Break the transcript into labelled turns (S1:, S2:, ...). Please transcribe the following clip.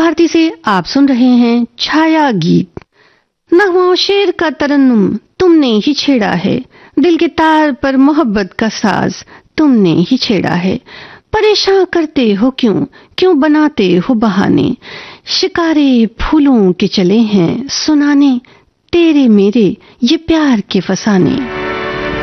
S1: भारती से आप सुन रहे हैं छाया गीत। नगमा शेर का तरन्नुम तुमने ही छेड़ा है, दिल के तार पर मोहब्बत का साज तुमने ही छेड़ा है। परेशान करते हो क्यों, क्यों बनाते हो बहाने, शिकारे फूलों के चले हैं सुनाने, तेरे मेरे ये प्यार के फसाने।